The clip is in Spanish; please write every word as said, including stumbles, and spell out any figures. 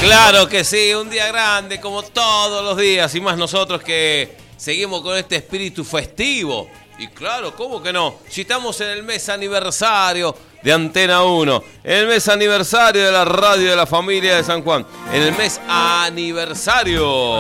Claro que sí, un día grande como todos los días y más nosotros que seguimos con este espíritu festivo. Y claro, ¿cómo que no? Si estamos en el mes aniversario de Antena uno, en el mes aniversario de la radio de la familia de San Juan, en el mes aniversario.